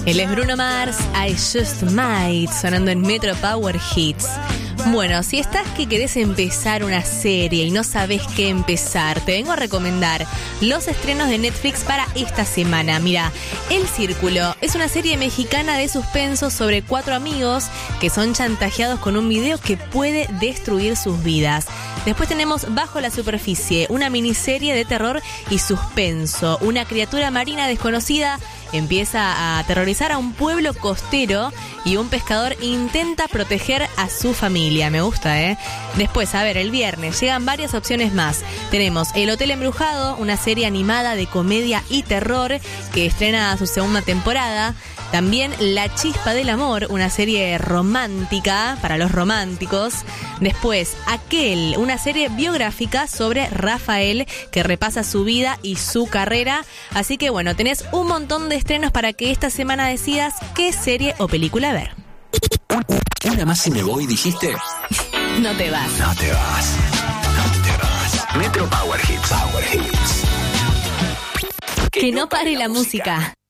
Él es Bruno Mars, I Just Might, sonando en Metro Power Hits. Bueno, si estás que querés empezar una serie y no sabés qué empezar, te vengo a recomendar los estrenos de Netflix para esta semana. Mira, El Círculo es una serie mexicana de suspenso sobre 4 amigos que son chantajeados con un video que puede destruir sus vidas. Después tenemos Bajo la Superficie, una miniserie de terror y suspenso. Una criatura marina desconocida empieza a aterrorizar a un pueblo costero y un pescador intenta proteger a su familia. Me gusta, ¿eh? Después, a ver, el viernes llegan varias opciones más. Tenemos El Hotel Embrujado, una serie animada de comedia y terror que estrena su segunda temporada. También La Chispa del Amor, una serie romántica para los románticos. Después, Aquel, una serie biográfica sobre Rafael que repasa su vida y su carrera. Así que bueno, tenés un montón de estrenos para que esta semana decidas qué serie o película ver. Una más y me voy, dijiste. No te vas. No te vas. No te vas. Metro Power Hits. Power Hits. Que no pare la música.